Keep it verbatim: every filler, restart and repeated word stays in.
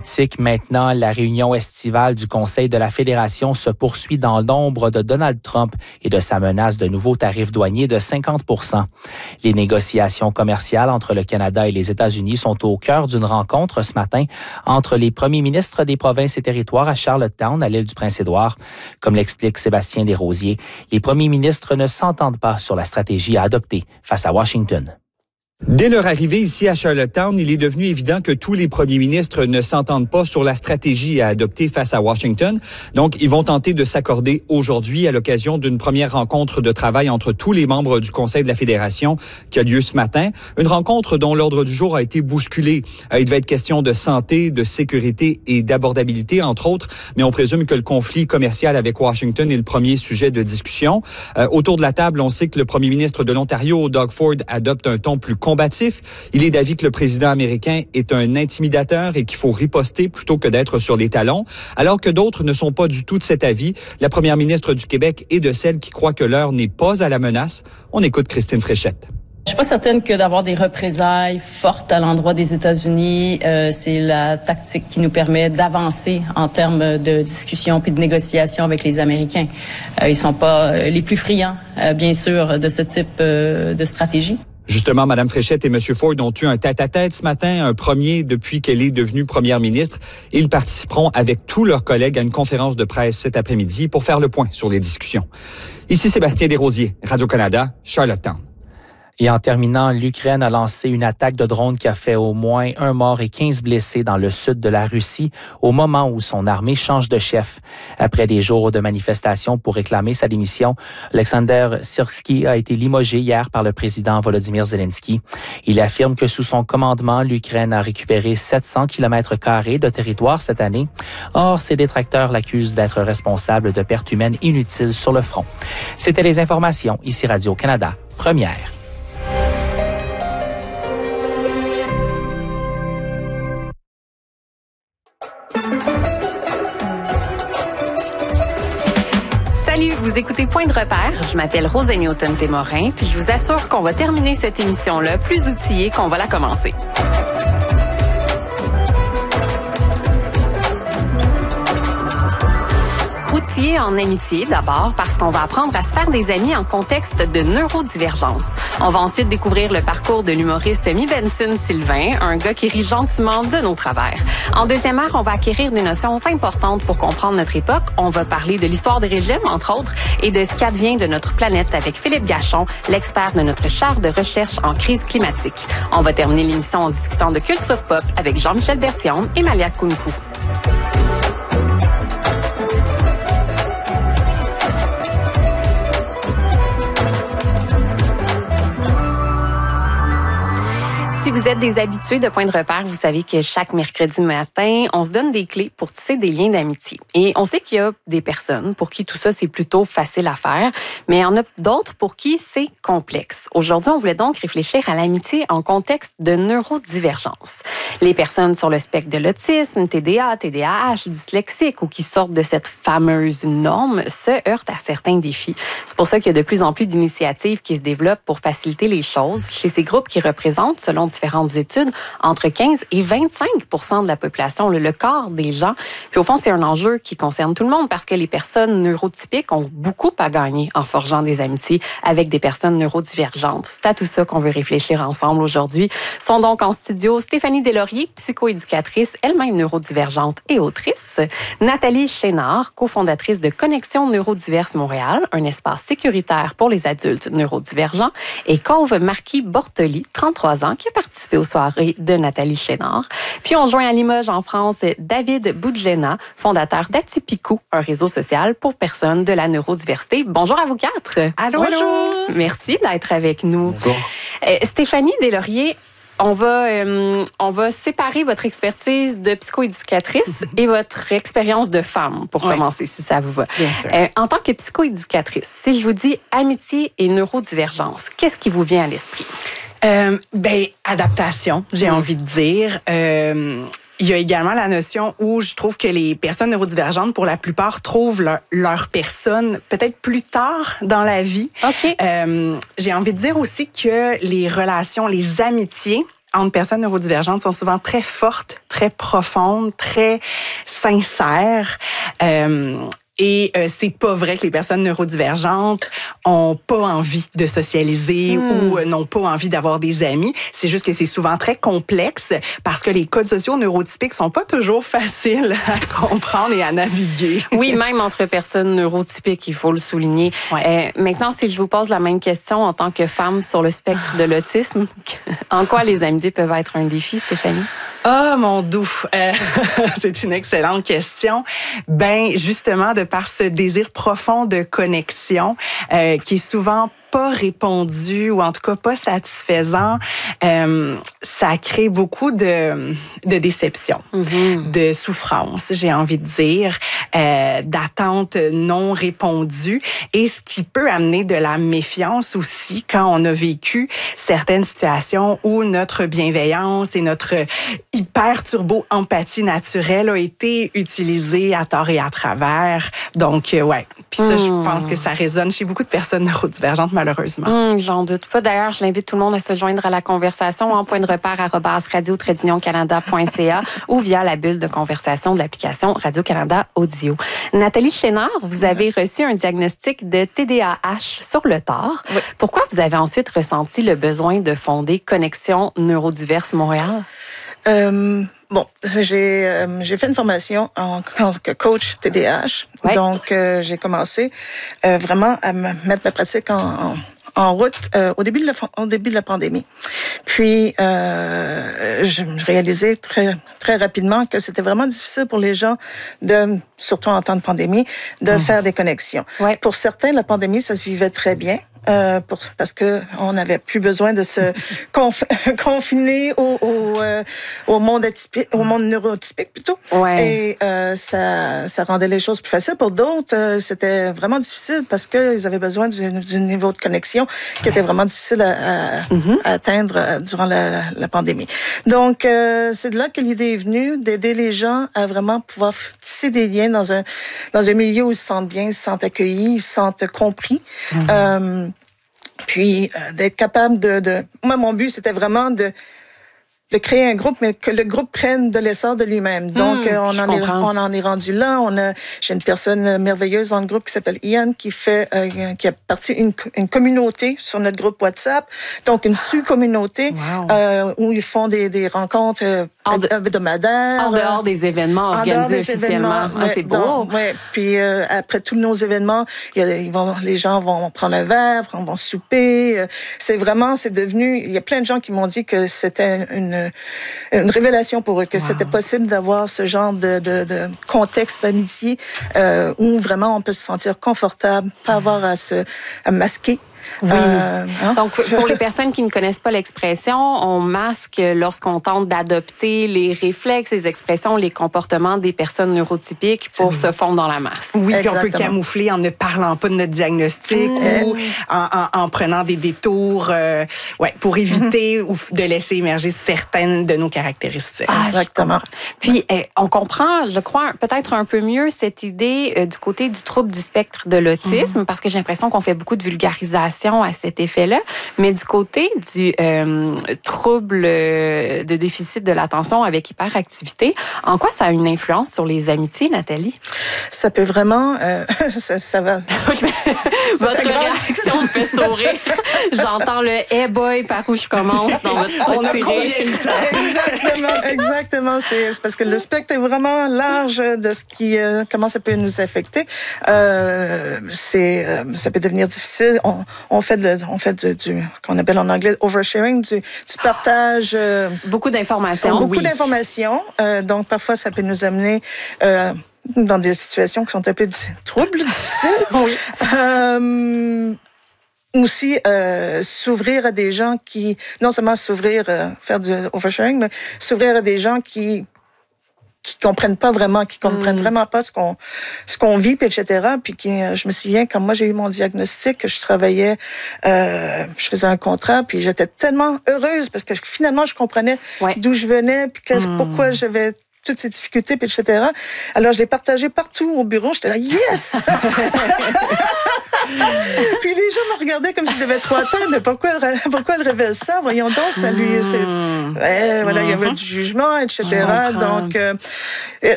politique maintenant, la réunion estivale du Conseil de la Fédération se poursuit dans l'ombre de Donald Trump et de sa menace de nouveaux tarifs douaniers de cinquante pour cent. Les négociations commerciales entre le Canada et les États-Unis sont au cœur d'une rencontre ce matin entre les premiers ministres des provinces et territoires à Charlottetown, à l'île du Prince-Édouard. Comme l'explique Sébastien Desrosiers, les premiers ministres ne s'entendent pas sur la stratégie à adopter face à Washington. Dès leur arrivée ici à Charlottetown, il est devenu évident que tous les premiers ministres ne s'entendent pas sur la stratégie à adopter face à Washington. Donc, ils vont tenter de s'accorder aujourd'hui à l'occasion d'une première rencontre de travail entre tous les membres du Conseil de la Fédération qui a lieu ce matin. Une rencontre dont l'ordre du jour a été bousculé. Il devait être question de santé, de sécurité et d'abordabilité, entre autres, mais on présume que le conflit commercial avec Washington est le premier sujet de discussion. Euh, autour de la table, on sait que le premier ministre de l'Ontario, Doug Ford, adopte un ton plus combatif. Il est d'avis que le président américain est un intimidateur et qu'il faut riposter plutôt que d'être sur les talons, alors que d'autres ne sont pas du tout de cet avis. La première ministre du Québec est de celle qui croit que l'heure n'est pas à la menace. On écoute Christine Fréchette. Je suis pas certaine que d'avoir des représailles fortes à l'endroit des États-Unis, euh, c'est la tactique qui nous permet d'avancer en termes de discussion puis de négociation avec les Américains. Euh, ils sont pas les plus friands, euh, bien sûr, de ce type euh, de stratégie. Justement, Mme Fréchette et M. Ford ont eu un tête-à-tête ce matin, un premier depuis qu'elle est devenue première ministre. Ils participeront avec tous leurs collègues à une conférence de presse cet après-midi pour faire le point sur les discussions. Ici Sébastien Desrosiers, Radio-Canada, Charlottetown. Et en terminant, l'Ukraine a lancé une attaque de drone qui a fait au moins un mort et quinze blessés dans le sud de la Russie au moment où son armée change de chef. Après des jours de manifestations pour réclamer sa démission, Alexander Syrski a été limogé hier par le président Volodymyr Zelensky. Il affirme que sous son commandement, l'Ukraine a récupéré sept cents kilomètres carrés de territoire cette année. Or, ses détracteurs l'accusent d'être responsable de pertes humaines inutiles sur le front. C'était les informations, ici Radio-Canada, première. Salut, vous écoutez Point de repère. Je m'appelle Rose Newton-Témorin, puis je vous assure qu'on va terminer cette émission-là plus outillée qu'on va la commencer. Outillé en amitié, d'abord, parce qu'on va apprendre à se faire des amis en contexte de neurodivergence. On va ensuite découvrir le parcours de l'humoriste Mie Benson Sylvain, un gars qui rit gentiment de nos travers. En deuxième heure, on va acquérir des notions importantes pour comprendre notre époque. On va parler de l'histoire des régimes, entre autres, et de ce qu'advient de notre planète avec Philippe Gachon, l'expert de notre chaire de recherche en crise climatique. On va terminer l'émission en discutant de culture pop avec Jean-Michel Berthiaume et Malia Kounkou. Si vous êtes des habitués de Point de repère, vous savez que chaque mercredi matin, on se donne des clés pour tisser des liens d'amitié. Et on sait qu'il y a des personnes pour qui tout ça, c'est plutôt facile à faire, mais il y en a d'autres pour qui c'est complexe. Aujourd'hui, on voulait donc réfléchir à l'amitié en contexte de neurodivergence. Les personnes sur le spectre de l'autisme, T D A, T D A H, dyslexiques ou qui sortent de cette fameuse norme se heurtent à certains défis. C'est pour ça qu'il y a de plus en plus d'initiatives qui se développent pour faciliter les choses chez ces groupes qui représentent, selon différentes études, entre quinze et vingt-cinq pour cent de la population, le, le quart des gens. Puis au fond, c'est un enjeu qui concerne tout le monde parce que les personnes neurotypiques ont beaucoup à gagner en forgeant des amitiés avec des personnes neurodivergentes. C'est à tout ça qu'on veut réfléchir ensemble aujourd'hui. Sont donc en studio Stéphanie Deslauriers, psychoéducatrice, elle-même neurodivergente et autrice, Nathalie Chénard, cofondatrice de Connexion Neurodiverse Montréal, un espace sécuritaire pour les adultes neurodivergents, et Cauve Marquis-Bortoli, trente-trois ans, qui a participé aux soirées de Nathalie Chénard. Puis on joint à Limoges, en France, David Boudjena, fondateur d'Atypico, un réseau social pour personnes de la neurodiversité. Bonjour à vous quatre. Allô, allô. Merci d'être avec nous. Bon. Euh, Stéphanie Deslauriers, on va, euh, on va séparer votre expertise de psychoéducatrice et votre expérience de femme, pour oui. commencer, si ça vous va. Bien sûr. Euh, en tant que psychoéducatrice, si je vous dis amitié et neurodivergence, qu'est-ce qui vous vient à l'esprit? Euh, ben, adaptation, j'ai mmh. envie de dire. Euh, il y a également la notion où je trouve que les personnes neurodivergentes, pour la plupart, trouvent leur, leur personne peut-être plus tard dans la vie. OK. Euh, j'ai envie de dire aussi que les relations, les amitiés, entre personnes neurodivergentes sont souvent très fortes, très profondes, très sincères. Euh, Et euh, c'est pas vrai que les personnes neurodivergentes ont pas envie de socialiser mmh. ou euh, n'ont pas envie d'avoir des amis. C'est juste que c'est souvent très complexe parce que les codes sociaux neurotypiques sont pas toujours faciles à comprendre et à naviguer. Oui, même entre personnes neurotypiques, il faut le souligner. Ouais. Euh, maintenant, si je vous pose la même question en tant que femme sur le spectre de l'autisme, en quoi les amitiés peuvent être un défi, Stéphanie? Ah, oh, mon doux, euh, c'est une excellente question. Ben, justement, de par ce désir profond de connexion, euh, qui est souvent pas répondu ou en tout cas pas satisfaisant, euh, ça crée beaucoup de, de déception, mm-hmm. de souffrance, j'ai envie de dire, euh, d'attentes non répondues et ce qui peut amener de la méfiance aussi quand on a vécu certaines situations où notre bienveillance et notre hyper turbo empathie naturelle a été utilisée à tort et à travers. Donc, euh, ouais. Puis ça, mm. je pense que ça résonne chez beaucoup de personnes neurodivergentes, malheureusement. Hum, j'en doute pas. D'ailleurs, je l'invite tout le monde à se joindre à la conversation en point de repère arobase radio trait d'union canada point c a ou via la bulle de conversation de l'application Radio-Canada Audio. Nathalie Chénard, vous avez reçu un diagnostic de T D A H sur le tard. Oui. Pourquoi vous avez ensuite ressenti le besoin de fonder Connexion Neurodiverse Montréal? Euh, bon, j'ai euh, j'ai fait une formation en tant que coach T D A H. Ouais. Donc, euh, j'ai commencé euh, vraiment à me mettre ma pratique en, en, en route euh, au début de la au début de la pandémie. Puis, euh, je, je réalisais très très rapidement que c'était vraiment difficile pour les gens de, surtout en temps de pandémie, de mmh. faire des connexions. Ouais. Pour certains, la pandémie, ça se vivait très bien. Euh, pour, parce que on n'avait plus besoin de se conf, confiner au, au, euh, au monde atypique, au monde neurotypique plutôt. Ouais. Et euh, ça, ça rendait les choses plus faciles. Pour d'autres, euh, c'était vraiment difficile parce que ils avaient besoin d'un, d'un niveau de connexion qui ouais. était vraiment difficile à, à, mm-hmm. à atteindre durant la, la pandémie. Donc, euh, c'est de là que l'idée est venue d'aider les gens à vraiment pouvoir tisser des liens dans un dans un milieu où ils se sentent bien, ils se sentent accueillis, ils se sentent compris. Mm-hmm. Euh, Puis euh, d'être capable de, de... Moi, mon but, c'était vraiment de de créer un groupe, mais que le groupe prenne de l'essor de lui-même. Donc, mmh, euh, on, en est, on en est rendu là. On a, j'ai une personne merveilleuse dans le groupe qui s'appelle Ian, qui fait, euh, qui a parti une, une communauté sur notre groupe WhatsApp. Donc, une sous-communauté wow. euh, où ils font des, des rencontres euh, de, hebdomadaires. En dehors des événements organisés des officiellement. Événements, ah, ouais, c'est beau. Donc, ouais. Puis euh, après tous nos événements, il y a, ils vont, les gens vont prendre un verre, vont souper. C'est vraiment, c'est devenu. Il y a plein de gens qui m'ont dit que c'était une une révélation pour eux, que wow. c'était possible d'avoir ce genre de, de, de contexte d'amitié euh, où vraiment on peut se sentir confortable, pas avoir à se à masquer. Oui. Euh, hein? Donc, pour les personnes qui ne connaissent pas l'expression, on masque lorsqu'on tente d'adopter les réflexes, les expressions, les comportements des personnes neurotypiques pour se fondre dans la masse. Oui, puis on peut camoufler en ne parlant pas de notre diagnostic mmh. ou en, en, en prenant des détours euh, ouais, pour éviter mmh. ou de laisser émerger certaines de nos caractéristiques. Ah, exactement. Puis, eh, on comprend, je crois, peut-être un peu mieux cette idée euh, du côté du trouble du spectre de l'autisme, mmh. parce que j'ai l'impression qu'on fait beaucoup de vulgarisation à cet effet-là, mais du côté du euh, trouble de déficit de l'attention avec hyperactivité, en quoi ça a une influence sur les amitiés, Nathalie? Ça peut vraiment... Euh, ça, ça va... Votre réaction me fait sourire. J'entends le « hey boy » par où je commence dans votre On a combien de temps? Exactement, exactement. C'est, c'est parce que le spectre est vraiment large de ce qui... Euh, comment ça peut nous affecter. Euh, c'est, euh, ça peut devenir difficile. On, On fait, de, on fait du, du qu'on appelle en anglais oversharing, du, du partage. Euh, beaucoup d'informations. Beaucoup oui. d'informations. Euh, donc, parfois, ça peut nous amener euh, dans des situations qui sont un peu troubles, difficiles. Oui. Euh, aussi, euh, s'ouvrir à des gens qui, non seulement s'ouvrir, euh, faire du oversharing, mais s'ouvrir à des gens qui qui comprennent pas vraiment, qui comprennent mmh. vraiment pas ce qu'on ce qu'on vit, puis et cetera. Puis qui, je me souviens quand moi j'ai eu mon diagnostic, que je travaillais, euh, je faisais un contrat, puis j'étais tellement heureuse parce que finalement je comprenais ouais. d'où je venais, puis mmh. pourquoi j'avais toutes ces difficultés, puis et cetera. Alors je l'ai partagé partout au bureau. J'étais là, yes. Puis les gens me regardaient comme si j'avais trois têtes. Mais pourquoi elle, pourquoi elle révèle ça? Voyons donc, ça lui... C'est, ouais, voilà, il y avait du jugement, et cetera. Donc, euh,